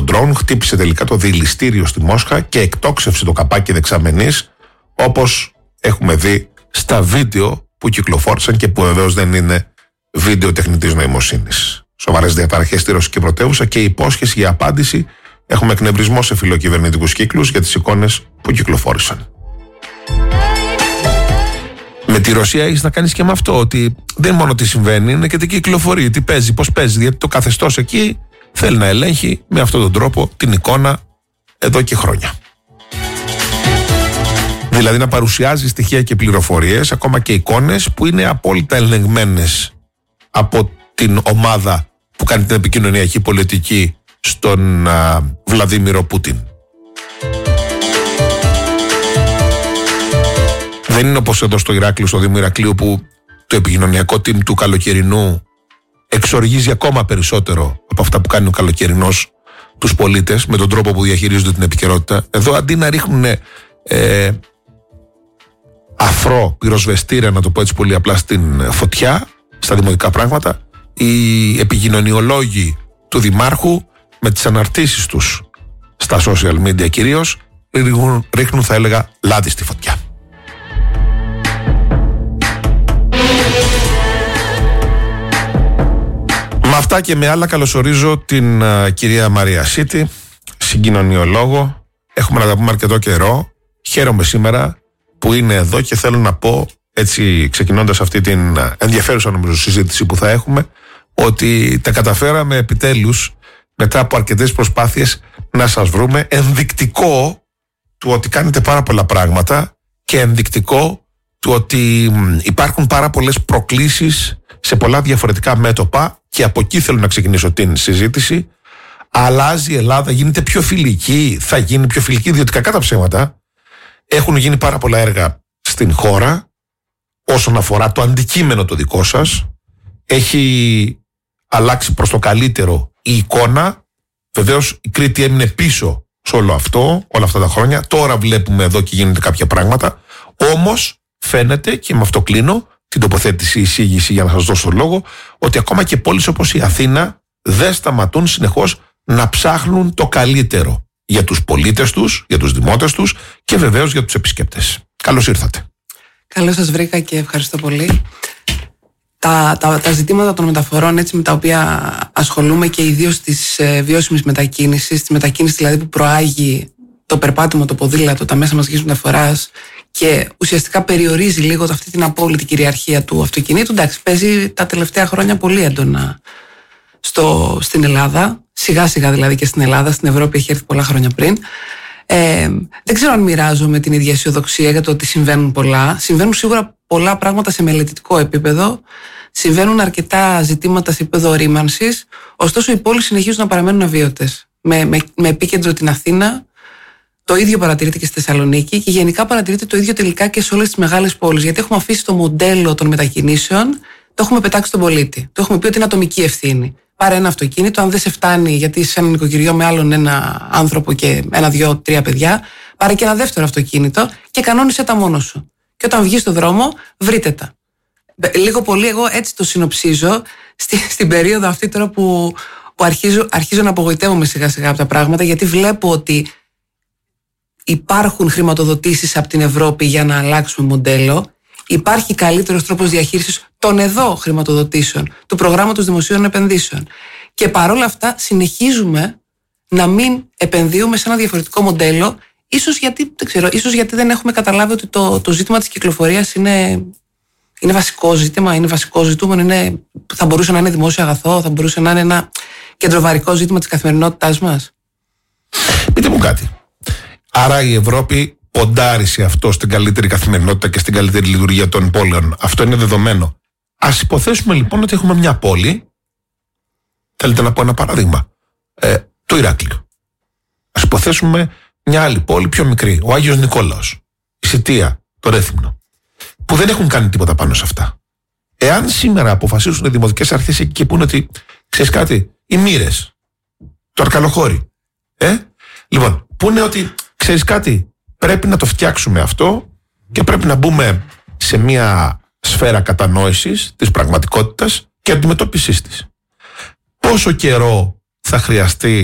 το drone, χτύπησε τελικά το διελιστήριο στη Μόσχα και εκτόξευσε το καπάκι δεξαμενής, όπως έχουμε δει στα βίντεο που κυκλοφόρησαν και που βεβαίως δεν είναι βίντεο τεχνητής νοημοσύνης. Σοβαρές διαταραχές στη ρωσική πρωτεύουσα και υπόσχεση για απάντηση. Έχουμε εκνευρισμό σε φιλοκυβερνητικούς κύκλους για τις εικόνες που κυκλοφόρησαν. Με τη Ρωσία έχεις να κάνεις και με αυτό, ότι δεν μόνο τι συμβαίνει, είναι και τι κυκλοφορεί, τι παίζει, πώς παίζει. Γιατί το καθεστώς εκεί θέλει να ελέγχει με αυτόν τον τρόπο την εικόνα εδώ και χρόνια. Δηλαδή να παρουσιάζει στοιχεία και πληροφορίες, ακόμα και εικόνες που είναι απόλυτα ελεγμένες από την ομάδα που κάνει την επικοινωνιακή πολιτική στον Βλαδίμιρο Πούτιν. Δεν είναι όπως εδώ στο Ηράκλειο, στο Δήμο Ηρακλείου, που το επικοινωνιακό team του καλοκαιρινού εξοργίζει ακόμα περισσότερο από αυτά που κάνει ο καλοκαιρινός τους πολίτες με τον τρόπο που διαχειρίζονται την επικαιρότητα. Εδώ αντί να ρίχνουν αφρό πυροσβεστήρα, να το πω έτσι πολύ απλά, στην φωτιά, στα δημοτικά πράγματα, οι επικοινωνιολόγοι του Δημάρχου με τις αναρτήσεις τους στα social media κυρίως ρίχνουν, θα έλεγα, λάδι στη φωτιά. Με αυτά και με άλλα καλωσορίζω την κυρία Μαρία Σίτη, συγκοινωνιολόγο. Έχουμε να τα πούμε αρκετό καιρό. Χαίρομαι σήμερα που είναι εδώ και θέλω να πω, έτσι ξεκινώντας αυτή την ενδιαφέρουσα νομίζω συζήτηση που θα έχουμε, ότι τα καταφέραμε επιτέλους μετά από αρκετές προσπάθειες να σας βρούμε, ενδεικτικό του ότι κάνετε πάρα πολλά πράγματα και ενδεικτικό του ότι υπάρχουν πάρα πολλές προκλήσεις σε πολλά διαφορετικά μέτωπα, και από εκεί θέλω να ξεκινήσω την συζήτηση. Αλλάζει η Ελλάδα, γίνεται πιο φιλική, θα γίνει πιο φιλική, διότι κακά τα ψέματα έχουν γίνει πάρα πολλά έργα στην χώρα όσον αφορά το αντικείμενο το δικό σας. Έχει αλλάξει προς το καλύτερο η εικόνα. Βεβαίως η Κρήτη έμεινε πίσω σε όλο αυτό όλα αυτά τα χρόνια. Τώρα βλέπουμε εδώ και γίνονται κάποια πράγματα. Όμως φαίνεται, και με αυτό κλείνω την τοποθέτηση, εισήγηση για να σας δώσω λόγο, ότι ακόμα και πόλεις όπως η Αθήνα δεν σταματούν συνεχώς να ψάχνουν το καλύτερο για τους πολίτες τους, για τους δημότες τους και βεβαίως για τους επισκέπτες. Καλώς ήρθατε. Καλώς σας βρήκα και ευχαριστώ πολύ. Τα ζητήματα των μεταφορών, έτσι, με τα οποία ασχολούμαι, και ιδίως της βιώσιμης μετακίνησης, της μετακίνησης δηλαδή που προάγει το περπάτημα, το ποδήλατο, τα μέσα μαζικής μεταφοράς και ουσιαστικά περιορίζει λίγο αυτή την απόλυτη κυριαρχία του αυτοκινήτου. Εντάξει, παίζει τα τελευταία χρόνια πολύ έντονα στην Ελλάδα, σιγά σιγά δηλαδή και στην Ελλάδα, στην Ευρώπη έχει έρθει πολλά χρόνια πριν. Δεν ξέρω αν μοιράζομαι την ίδια αισιοδοξία για το ότι συμβαίνουν πολλά. Συμβαίνουν σίγουρα πολλά πράγματα σε μελετητικό επίπεδο, συμβαίνουν αρκετά ζητήματα σε επίπεδο ρήμανσης, ωστόσο οι πόλεις συνεχίζουν να παραμένουν αβίωτες. Με επίκεντρο την Αθήνα. Το ίδιο παρατηρείται και στη Θεσσαλονίκη και γενικά παρατηρείται το ίδιο τελικά και σε όλες τις μεγάλες πόλεις. Γιατί έχουμε αφήσει το μοντέλο των μετακινήσεων, το έχουμε πετάξει στον πολίτη. Το έχουμε πει ότι είναι ατομική ευθύνη. Πάρε ένα αυτοκίνητο, αν δεν σε φτάνει, γιατί είσαι ένα νοικοκυριό με άλλον ένα άνθρωπο και 1, 2, 3 παιδιά, πάρε και ένα δεύτερο αυτοκίνητο και κανόνισε τα μόνο σου. Και όταν βγεις στον δρόμο, βρείτε τα. Λίγο πολύ, εγώ έτσι το συνοψίζω στην περίοδο αυτή τώρα που αρχίζω να απογοητεύομαι σιγά σιγά από τα πράγματα, γιατί βλέπω ότι υπάρχουν χρηματοδοτήσεις από την Ευρώπη για να αλλάξουμε μοντέλο. Υπάρχει καλύτερος τρόπος διαχείρισης των εδώ χρηματοδοτήσεων, του προγράμματος δημοσίων επενδύσεων. Και παρόλα αυτά συνεχίζουμε να μην επενδύουμε σε ένα διαφορετικό μοντέλο, ίσως γιατί δεν έχουμε καταλάβει ότι το ζήτημα της κυκλοφορίας είναι βασικό ζήτημα, είναι βασικό ζητούμενο, θα μπορούσε να είναι δημόσιο αγαθό, θα μπορούσε να είναι ένα κεντροβαρικό ζήτημα της καθημερινότητάς μας. Πείτε μου κάτι. Άρα η Ευρώπη ποντάρει σε αυτό, στην καλύτερη καθημερινότητα και στην καλύτερη λειτουργία των πόλεων. Αυτό είναι δεδομένο. Ας υποθέσουμε λοιπόν ότι έχουμε μια πόλη. Θέλετε να πω ένα παράδειγμα? Το Ηράκλειο. Ας υποθέσουμε μια άλλη πόλη πιο μικρή. Ο Άγιος Νικόλαος, η Σιτία, το Ρέθυμνο, που δεν έχουν κάνει τίποτα πάνω σε αυτά. Εάν σήμερα αποφασίσουν οι δημοτικές αρχές εκεί και πούνε ότι, ξέρεις κάτι, οι Μοίρες, το Αρκαλοχώρι, λοιπόν, πούνε ότι, ξέρεις κάτι, πρέπει να το φτιάξουμε αυτό και πρέπει να μπούμε σε μια σφαίρα κατανόησης της πραγματικότητας και αντιμετώπισης της. Πόσο καιρό θα χρειαστεί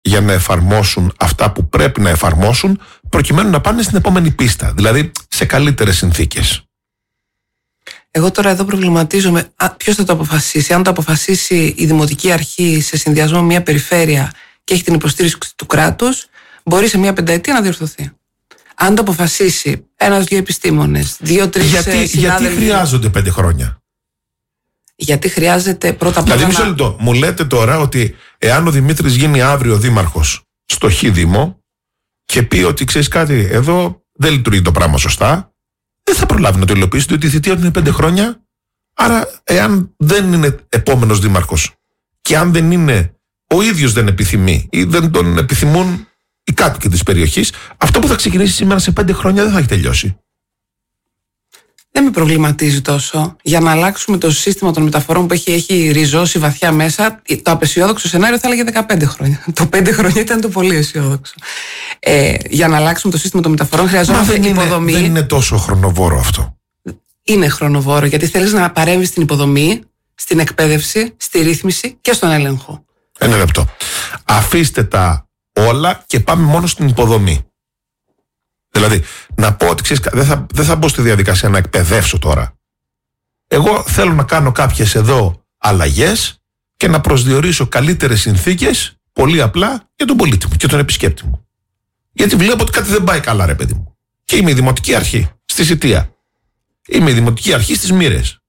για να εφαρμόσουν αυτά που πρέπει να εφαρμόσουν προκειμένου να πάνε στην επόμενη πίστα, δηλαδή σε καλύτερες συνθήκες. Εγώ τώρα εδώ προβληματίζομαι ποιος θα το αποφασίσει. Αν το αποφασίσει η Δημοτική Αρχή σε συνδυασμό με μια περιφέρεια και έχει την υποστήριξη του κράτους, μπορεί σε μια πενταετία να διορθωθεί. Αν το αποφασίσει ένας-δύο επιστήμονες, 2-3 συνάδελφοι. Γιατί χρειάζονται 5 χρόνια? Γιατί χρειάζεται πρώτα απ' όλα. Δηλαδή, μισό λεπτό. Μου λέτε τώρα ότι εάν ο Δημήτρης γίνει αύριο δήμαρχος στο Χ Δήμο και πει ότι ξέρεις κάτι, εδώ δεν λειτουργεί το πράγμα σωστά, δεν θα προλάβει να το υλοποιήσει, διότι η θητεία του είναι 5 χρόνια. Άρα, εάν δεν είναι επόμενος δήμαρχος και αν δεν είναι, ο ίδιος δεν επιθυμεί ή δεν τον επιθυμούν οι κάτοικοι της περιοχής, αυτό που θα ξεκινήσει σήμερα σε 5 χρόνια δεν θα έχει τελειώσει. Δεν με προβληματίζει τόσο. Για να αλλάξουμε το σύστημα των μεταφορών που έχει ριζώσει βαθιά μέσα, το απεσιόδοξο σενάριο θα έλεγε 15 χρόνια. Το 5 χρόνια ήταν το πολύ αισιόδοξο. Για να αλλάξουμε το σύστημα των μεταφορών χρειαζόμαστε υποδομή. Δεν είναι τόσο χρονοβόρο αυτό. Είναι χρονοβόρο, γιατί θέλεις να παρέμβεις στην υποδομή, στην εκπαίδευση, στη ρύθμιση και στον έλεγχο. Ένα λεπτό. Αφήστε τα όλα και πάμε μόνο στην υποδομή. Δηλαδή, να πω ότι ξέρεις, δεν θα μπω στη διαδικασία να εκπαιδεύσω τώρα. Εγώ θέλω να κάνω κάποιες εδώ αλλαγές και να προσδιορίσω καλύτερες συνθήκες, πολύ απλά, για τον πολίτη μου και τον επισκέπτη μου. Γιατί βλέπω ότι κάτι δεν πάει καλά, ρε παιδί μου. Και είμαι η Δημοτική Αρχή στη Σιτία. Είμαι η Δημοτική Αρχή στις Μοίρες.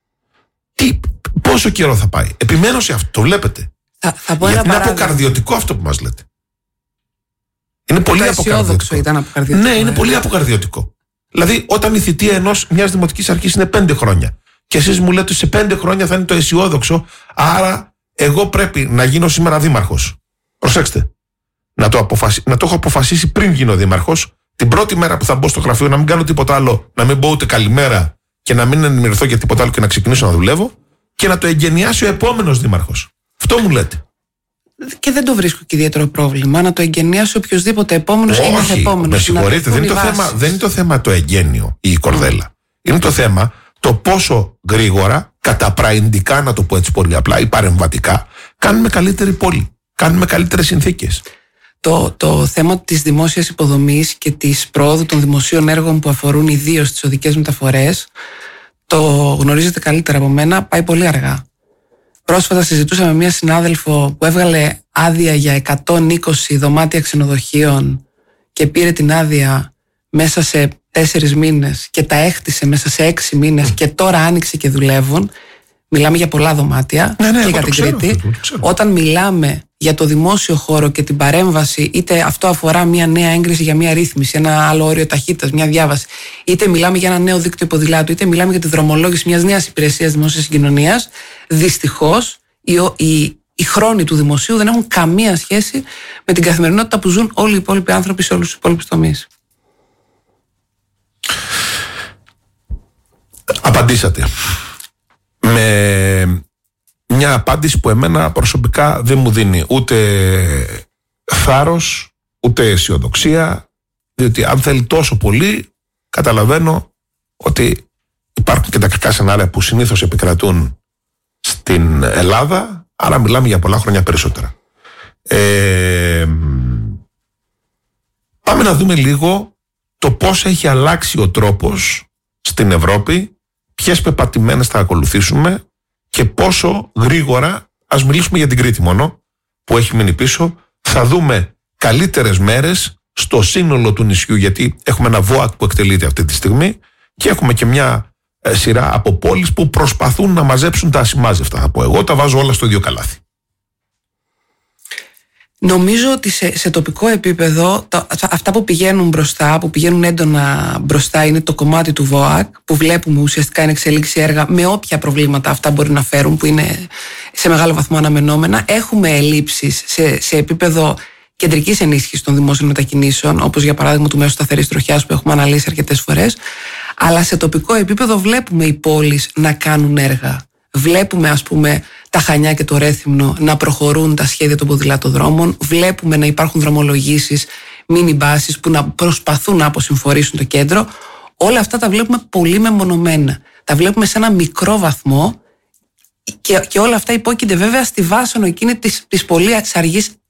Πόσο καιρό θα πάει? Επιμένω σε αυτό, το βλέπετε. Θα πω γιατί είναι αποκαρδιωτικό αυτό που μας λέτε. Είναι πολύ αποκαρδιωτικό. Ήταν αποκαρδιωτικό. Ναι, είναι πολύ αποκαρδιωτικό. Δηλαδή, όταν η θητεία μιας δημοτικής αρχής είναι 5 χρόνια και εσείς μου λέτε ότι σε 5 χρόνια θα είναι το αισιόδοξο, άρα εγώ πρέπει να γίνω σήμερα δήμαρχος. Προσέξτε. Να το έχω αποφασίσει πριν γίνω δήμαρχος, την πρώτη μέρα που θα μπω στο γραφείο, να μην κάνω τίποτα άλλο, να μην μπω ούτε καλημέρα και να μην ενημερωθώ για τίποτα άλλο και να ξεκινήσω να δουλεύω και να το εγγενιάσει ο επόμενος δήμαρχος. Αυτό μου λέτε. Και δεν το βρίσκω και ιδιαίτερο πρόβλημα να το εγγενιάσει οποιοδήποτε επόμενος ή μεθεπόμενος. Με συγχωρείτε, δεν είναι το θέμα το εγγένειο ή η κορδέλα. Είναι το θέμα το πόσο γρήγορα, καταπραϊντικά, να το πω έτσι πολύ απλά, ή παρεμβατικά, κάνουμε καλύτερη πόλη. Κάνουμε καλύτερες συνθήκες. Το θέμα της δημόσιας υποδομής και της προόδου των δημοσίων έργων που αφορούν ιδίως τις οδικές μεταφορές, το γνωρίζετε καλύτερα από μένα, πάει πολύ αργά. Πρόσφατα συζητούσα με μια συνάδελφο που έβγαλε άδεια για 120 δωμάτια ξενοδοχείων και πήρε την άδεια μέσα σε 4 μήνες και τα έκτισε μέσα σε 6 μήνες και τώρα άνοιξε και δουλεύουν. Μιλάμε για πολλά δωμάτια και για την Κρήτη. Όταν μιλάμε για το δημόσιο χώρο και την παρέμβαση, είτε αυτό αφορά μια νέα έγκριση για μια ρύθμιση, ένα άλλο όριο ταχύτητας, μια διάβαση, είτε μιλάμε για ένα νέο δίκτυο ποδηλάτου, είτε μιλάμε για τη δρομολόγηση μιας νέας υπηρεσίας δημόσιας συγκοινωνίας, δυστυχώς οι χρόνοι του δημοσίου δεν έχουν καμία σχέση με την καθημερινότητα που ζουν όλοι οι υπόλοιποι άνθρωποι σε όλους τους υπόλοιπους τομείς. Απαντήσατε με μια απάντηση που εμένα προσωπικά δεν μου δίνει ούτε θάρρος ούτε αισιοδοξία, διότι αν θέλει τόσο πολύ, καταλαβαίνω ότι υπάρχουν και τα κακά σενάρια που συνήθως επικρατούν στην Ελλάδα, άρα μιλάμε για πολλά χρόνια περισσότερα. Πάμε να δούμε λίγο το πώς έχει αλλάξει ο τρόπος στην Ευρώπη, ποιες πεπατημένες θα ακολουθήσουμε και πόσο γρήγορα, ας μιλήσουμε για την Κρήτη μόνο, που έχει μείνει πίσω, θα δούμε καλύτερες μέρες στο σύνολο του νησιού, γιατί έχουμε ένα ΒΟΑΚ που εκτελείται αυτή τη στιγμή και έχουμε και μια σειρά από πόλεις που προσπαθούν να μαζέψουν τα ασημάζευτα. Θα πω εγώ, τα βάζω όλα στο ίδιο καλάθι. Νομίζω ότι σε τοπικό επίπεδο αυτά που πηγαίνουν μπροστά, που πηγαίνουν έντονα μπροστά, είναι το κομμάτι του ΒΟΑΚ, που βλέπουμε ουσιαστικά είναι εξελίξει έργα με όποια προβλήματα αυτά μπορεί να φέρουν, που είναι σε μεγάλο βαθμό αναμενόμενα. Έχουμε ελλείψεις σε επίπεδο κεντρικής ενίσχυσης των δημόσιων μετακινήσεων, όπως για παράδειγμα του μέσου σταθερής τροχιάς που έχουμε αναλύσει αρκετές φορές. Αλλά σε τοπικό επίπεδο βλέπουμε οι πόλεις να κάνουν έργα. Βλέπουμε, ας πούμε, τα Χανιά και το Ρέθυμνο να προχωρούν τα σχέδια των ποδηλατοδρόμων. Βλέπουμε να υπάρχουν δρομολογήσεις, μίνι-μπάσεις που να προσπαθούν να αποσυμφορήσουν το κέντρο. Όλα αυτά τα βλέπουμε πολύ μεμονωμένα. Τα βλέπουμε σε ένα μικρό βαθμό και όλα αυτά υπόκεινται βέβαια στη βάσανο εκείνη της πολύ αργής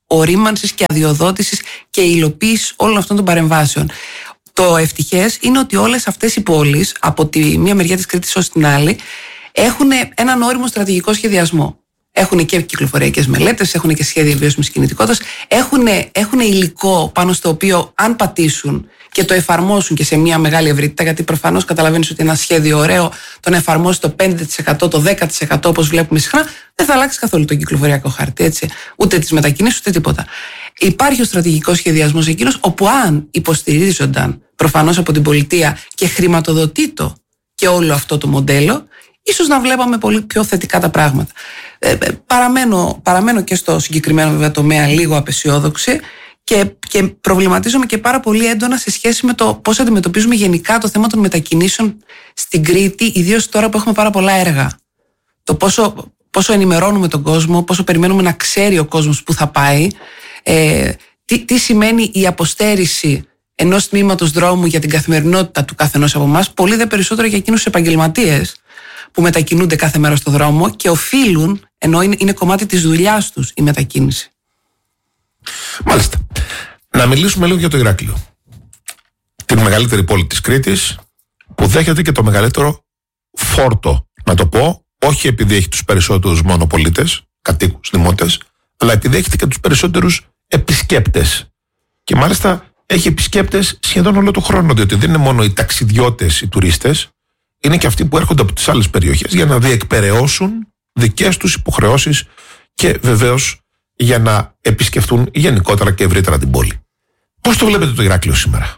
ορίμανσης και αδειοδότησης και υλοποίησης όλων αυτών των παρεμβάσεων. Το ευτυχές είναι ότι όλες αυτές οι πόλεις, από τη μία μεριά της Κρήτης ως την άλλη, έχουν έναν όριμο στρατηγικό σχεδιασμό. Έχουν και κυκλοφοριακές μελέτες, έχουν και σχέδια βιώσιμης κινητικότητας, έχουν υλικό πάνω στο οποίο, αν πατήσουν και το εφαρμόσουν και σε μια μεγάλη ευρύτητα, γιατί προφανώς καταλαβαίνεις ότι ένα σχέδιο ωραίο, το να εφαρμόσει το 5%, το 10%, όπως βλέπουμε συχνά, δεν θα αλλάξει καθόλου τον κυκλοφοριακό χάρτη, έτσι. Ούτε τις μετακινήσεις, ούτε τίποτα. Υπάρχει ο στρατηγικός σχεδιασμός εκείνος, όπου αν υποστηρίζονταν προφανώς από την πολιτεία και χρηματοδοτήτο και όλο αυτό το μοντέλο, ίσως να βλέπαμε πολύ πιο θετικά τα πράγματα. Παραμένω και στο συγκεκριμένο βέβαια τομέα λίγο απεσιόδοξη και προβληματίζομαι και πάρα πολύ έντονα σε σχέση με το πώς αντιμετωπίζουμε γενικά το θέμα των μετακινήσεων στην Κρήτη, ιδίως τώρα που έχουμε πάρα πολλά έργα. Το πόσο ενημερώνουμε τον κόσμο, πόσο περιμένουμε να ξέρει ο κόσμος που θα πάει, τι σημαίνει η αποστέρηση ενός τμήματος δρόμου για την καθημερινότητα του καθενός από εμάς, πολύ δε περισσότερο για εκείνους τους επαγγελματίες που μετακινούνται κάθε μέρα στο δρόμο και οφείλουν, ενώ είναι κομμάτι της δουλειάς τους η μετακίνηση. Μάλιστα. Να μιλήσουμε λίγο για το Ηράκλειο. Την μεγαλύτερη πόλη της Κρήτης, που δέχεται και το μεγαλύτερο φόρτο, να το πω, όχι επειδή έχει τους περισσότερους μόνο πολίτες, κατοίκους, δημότες, αλλά επειδή έχει και τους περισσότερους επισκέπτες. Και μάλιστα έχει επισκέπτες σχεδόν όλο τον χρόνο, διότι δεν είναι μόνο οι ταξιδιώτες, οι τουρίστες, είναι και αυτοί που έρχονται από τις άλλες περιοχές για να διεκπεραιώσουν δικές τους υποχρεώσεις και βεβαίως για να επισκεφτούν γενικότερα και ευρύτερα την πόλη. Πώς το βλέπετε το Ηράκλειο σήμερα?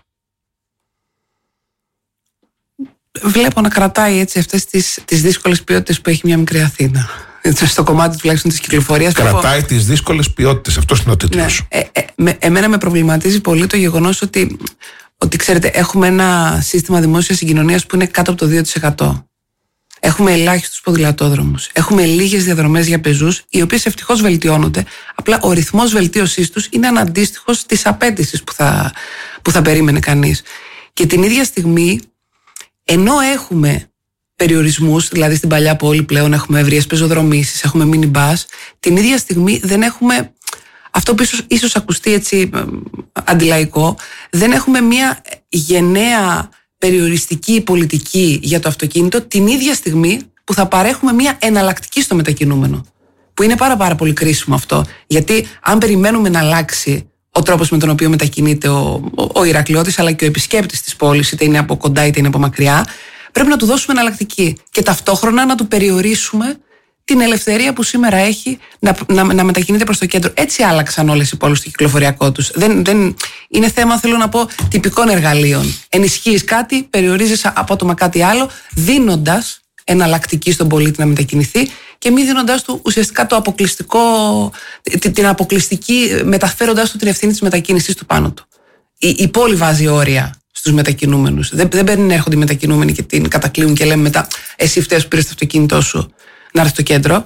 Βλέπω να κρατάει έτσι αυτές τις δύσκολες ποιότητες που έχει μια μικρή Αθήνα. Στο κομμάτι τουλάχιστον της κυκλοφορίας. Κρατάει τις δύσκολες ποιότητες. Αυτός είναι ο τίτλος. Εμένα με προβληματίζει πολύ το γεγονός ότι ξέρετε, έχουμε ένα σύστημα δημόσιας συγκοινωνίας που είναι κάτω από το 2%. Έχουμε ελάχιστους ποδηλατόδρομους. Έχουμε λίγες διαδρομές για πεζούς, οι οποίες ευτυχώς βελτιώνονται. Απλά ο ρυθμός βελτίωσής τους είναι αναντίστοιχος της απέτησης που θα περίμενε κανείς. Και την ίδια στιγμή, ενώ έχουμε περιορισμούς, δηλαδή στην παλιά πόλη πλέον έχουμε ευρείες πεζοδρομήσεις, έχουμε μίνι-μπας, την ίδια στιγμή δεν έχουμε, αυτό που ίσως ακουστεί έτσι αντιλαϊκό, δεν έχουμε μια γενναία περιοριστική πολιτική για το αυτοκίνητο την ίδια στιγμή που θα παρέχουμε μια εναλλακτική στο μετακινούμενο. Που είναι πάρα πολύ κρίσιμο αυτό. Γιατί αν περιμένουμε να αλλάξει ο τρόπος με τον οποίο μετακινείται ο Ηρακλειώτης αλλά και ο επισκέπτης της πόλης, είτε είναι από κοντά είτε είναι από μακριά, πρέπει να του δώσουμε εναλλακτική και ταυτόχρονα να του περιορίσουμε την ελευθερία που σήμερα έχει να μετακινείται προς το κέντρο. Έτσι άλλαξαν όλες οι πόλεις στο κυκλοφοριακό τους. Είναι θέμα, θέλω να πω, τυπικών εργαλείων. Ενισχύεις κάτι, περιορίζεις απότομα κάτι άλλο, δίνοντας εναλλακτική στον πολίτη να μετακινηθεί και μη δίνοντας του ουσιαστικά το αποκλειστικό, την αποκλειστική, μεταφέροντας του την ευθύνη της μετακίνησης του πάνω του. Η πόλη βάζει όρια στους μετακινούμενους. Δεν παίρνουν, έρχονται οι μετακινούμενοι και την κατακλείουν και λέμε μετά, εσύ φταίς που πήρες το αυτοκίνητό σου να έρθει στο κέντρο.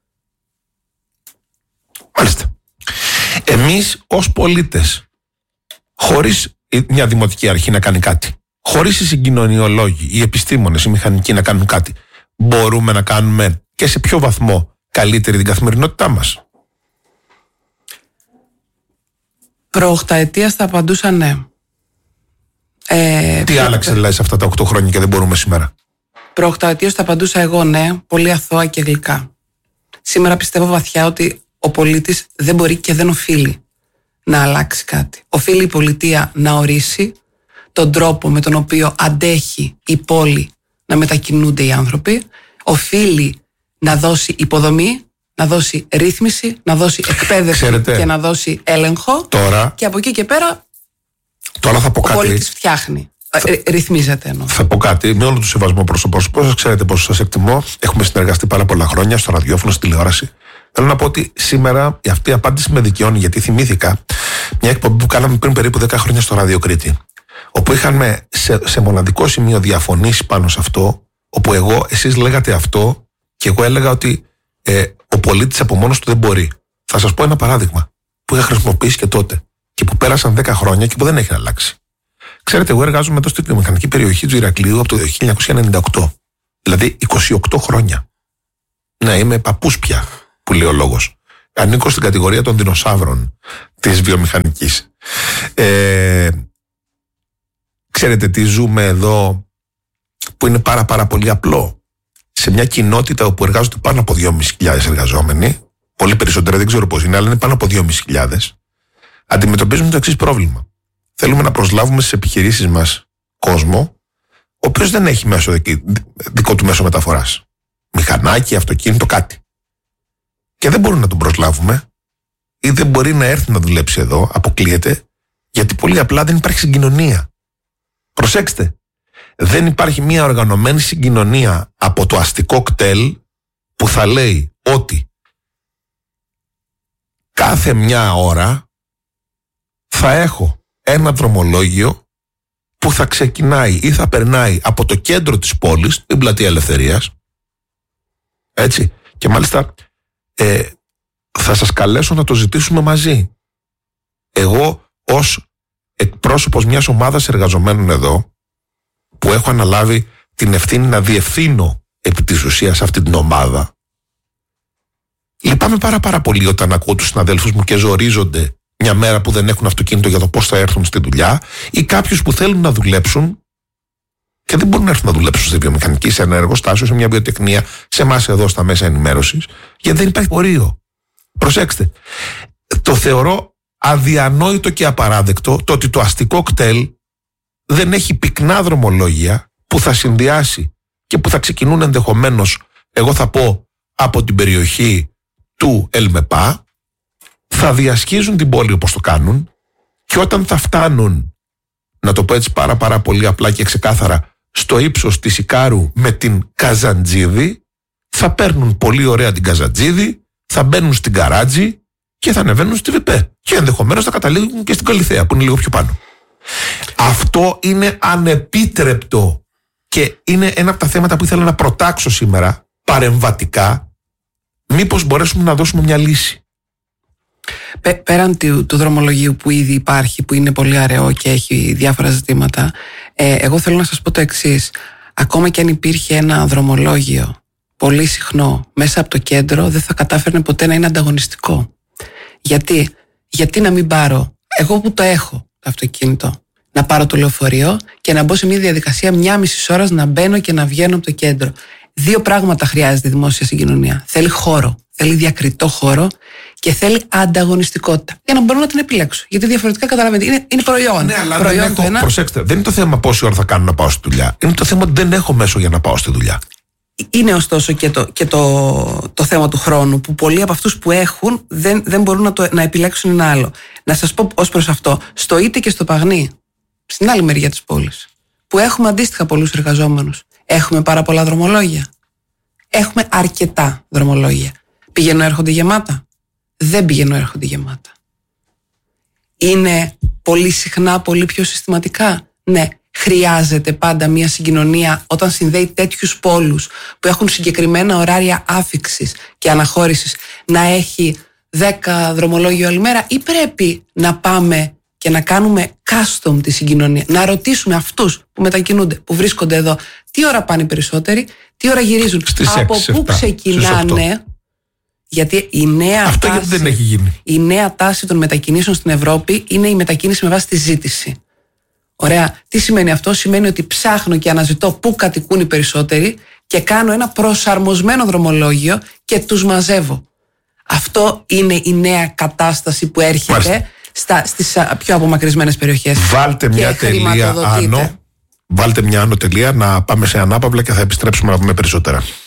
Μάλιστα. Εμείς ως πολίτες, χωρίς μια δημοτική αρχή να κάνει κάτι, χωρίς οι συγκοινωνιολόγοι, οι επιστήμονες, οι μηχανικοί να κάνουν κάτι, μπορούμε να κάνουμε και σε ποιο βαθμό καλύτερη την καθημερινότητά μας? Προοχταετίας θα απαντούσα ναι. Τι άλλαξε δηλαδή σε αυτά τα 8 χρόνια και δεν μπορούμε σήμερα? Προοχταετίας θα απαντούσα εγώ ναι, πολύ αθώα και γλυκά. Σήμερα πιστεύω βαθιά ότι ο πολίτης δεν μπορεί και δεν οφείλει να αλλάξει κάτι. Οφείλει η πολιτεία να ορίσει τον τρόπο με τον οποίο αντέχει η πόλη να μετακινούνται οι άνθρωποι. Οφείλει να δώσει υποδομή, να δώσει ρύθμιση, να δώσει εκπαίδευση. Ξέρετε, και να δώσει έλεγχο. Τώρα, και από εκεί και πέρα θα πω κάτι. Ο πολίτης φτιάχνει. Ρυθμίζεται εννοώ. Θα πω κάτι, με όλο το σεβασμό προς το πρόσωπό σας, ξέρετε πόσο σας εκτιμώ. Έχουμε συνεργαστεί πάρα πολλά χρόνια στο ραδιόφωνο, στη τηλεόραση. Θέλω να πω ότι σήμερα αυτή η απάντηση με δικαιώνει, γιατί θυμήθηκα μια εκπομπή που κάναμε πριν περίπου 10 χρόνια στο Ράδιο Κρήτη, όπου είχαμε σε μοναδικό σημείο διαφωνήσει πάνω σε αυτό, όπου εσείς λέγατε αυτό και εγώ έλεγα ότι ο πολίτης από μόνος του δεν μπορεί. Θα σας πω ένα παράδειγμα που είχα χρησιμοποιήσει και τότε και που πέρασαν 10 χρόνια και που δεν έχει αλλάξει. Ξέρετε, εγώ εργάζομαι εδώ στην βιομηχανική περιοχή του Ηρακλείου από το 1998. Δηλαδή 28 χρόνια. Ναι, είμαι παππούς πια, που λέει ο λόγος. Ανήκω στην κατηγορία των δεινοσαύρων της βιομηχανικής. Ξέρετε τι ζούμε εδώ που είναι πάρα πολύ απλό. Σε μια κοινότητα όπου εργάζονται πάνω από 2.500 εργαζόμενοι, πολύ περισσότερα, δεν ξέρω πώς είναι, αλλά είναι πάνω από 2.500, αντιμετωπίζουμε το εξής πρόβλημα. Θέλουμε να προσλάβουμε στις επιχειρήσεις μας κόσμο, ο οποίος δεν έχει δικό του μέσο μεταφοράς. Μηχανάκι, αυτοκίνητο, κάτι. Και δεν μπορούμε να τον προσλάβουμε ή δεν μπορεί να έρθει να δουλέψει εδώ, αποκλείεται, γιατί πολύ απλά δεν υπάρχει συγκοινωνία. Προσέξτε, δεν υπάρχει μια οργανωμένη συγκοινωνία από το αστικό κτέλ που θα λέει ότι κάθε μια ώρα θα έχω ένα δρομολόγιο που θα ξεκινάει ή θα περνάει από το κέντρο της πόλης, την Πλατεία Ελευθερίας, έτσι, και μάλιστα θα σας καλέσω να το ζητήσουμε μαζί. Εγώ ως εκπρόσωπος μιας ομάδας εργαζομένων εδώ, που έχω αναλάβει την ευθύνη να διευθύνω επί της ουσίας αυτή την ομάδα, λυπάμαι πάρα πολύ όταν ακούω τους συναδέλφους μου και ζορίζονται μια μέρα που δεν έχουν αυτοκίνητο για το πώς θα έρθουν στη δουλειά, ή κάποιους που θέλουν να δουλέψουν και δεν μπορούν να έρθουν να δουλέψουν στη βιομηχανική, σε ένα εργοστάσιο, σε μια βιοτεχνία, σε εμάς εδώ στα μέσα ενημέρωσης, γιατί δεν υπάρχει πορείο. Προσέξτε, το θεωρώ αδιανόητο και απαράδεκτο το ότι το αστικό κτέλ δεν έχει πυκνά δρομολόγια που θα συνδυάσει και που θα ξεκινούν ενδεχομένως, εγώ θα πω, από την περιοχή του ΕΛΜΕΠΑ, θα διασχίζουν την πόλη όπως το κάνουν, και όταν θα φτάνουν, να το πω έτσι πάρα πολύ απλά και ξεκάθαρα, στο ύψος της Ικάρου με την Καζαντζίδη, θα παίρνουν πολύ ωραία την Καζαντζίδη, θα μπαίνουν στην Καράτζη και θα ανεβαίνουν στη ΒΠΕ. Και ενδεχομένως θα καταλήγουν και στην Καλυθέα, που είναι λίγο πιο πάνω. Αυτό είναι ανεπίτρεπτο και είναι ένα από τα θέματα που ήθελα να προτάξω σήμερα παρεμβατικά, μήπως μπορέσουμε να δώσουμε μια λύση. Πέραν του δρομολογίου που ήδη υπάρχει, που είναι πολύ αραιό και έχει διάφορα ζητήματα, εγώ θέλω να σας πω το εξής. Ακόμα και αν υπήρχε ένα δρομολόγιο πολύ συχνό μέσα από το κέντρο, δεν θα κατάφερνε ποτέ να είναι ανταγωνιστικό. Γιατί να μην πάρω, εγώ που το έχω το αυτοκίνητο, να πάρω το λεωφορείο και να μπω σε μια διαδικασία 1,5 ώρας να μπαίνω και να βγαίνω από το κέντρο. 2 πράγματα χρειάζεται η δημόσια συγκοινωνία. Θέλει χώρο, θέλει διακριτό χώρο και θέλει ανταγωνιστικότητα. Για να μπορώ να την επιλέξω. Γιατί διαφορετικά, καταλαβαίνετε, είναι προϊόν. Ναι, αλλά προσέξτε, δεν είναι το θέμα πόση ώρα θα κάνω να πάω στη δουλειά. Είναι το θέμα ότι δεν έχω μέσο για να πάω στη δουλειά. Είναι ωστόσο και το θέμα του χρόνου, που πολλοί από αυτούς που έχουν δεν μπορούν να επιλέξουν ένα άλλο. Να σας πω ως προς αυτό, στο Είτε και στο Παγνί, στην άλλη μεριά της πόλης, που έχουμε αντίστοιχα πολλούς εργαζόμενους, έχουμε πάρα πολλά δρομολόγια. Έχουμε αρκετά δρομολόγια. Πηγαίνουν έρχονται γεμάτα? Δεν πηγαίνουν έρχονται γεμάτα. Είναι πολύ συχνά, πολύ πιο συστηματικά? Ναι. Χρειάζεται πάντα μια συγκοινωνία όταν συνδέει τέτοιους πόλους που έχουν συγκεκριμένα ωράρια άφιξης και αναχώρησης να έχει 10 δρομολόγιο όλη μέρα, ή πρέπει να πάμε και να κάνουμε custom τη συγκοινωνία, να ρωτήσουμε αυτούς που μετακινούνται, που βρίσκονται εδώ, τι ώρα πάνε οι περισσότεροι, τι ώρα γυρίζουν, από πού ξεκινάνε? Γιατί γιατί δεν έχει γίνει. Η νέα τάση των μετακινήσεων στην Ευρώπη είναι η μετακίνηση με βάση τη ζήτηση. Ωραία. Τι σημαίνει αυτό? Σημαίνει ότι ψάχνω και αναζητώ πού κατοικούν οι περισσότεροι και κάνω ένα προσαρμοσμένο δρομολόγιο και τους μαζεύω. Αυτό είναι η νέα κατάσταση που έρχεται στις πιο απομακρυσμένες περιοχές. Βάλτε μια τελεία άνω. Βάλτε μια άνω τελεία, να πάμε σε ανάπαυλα και θα επιστρέψουμε να πούμε περισσότερα.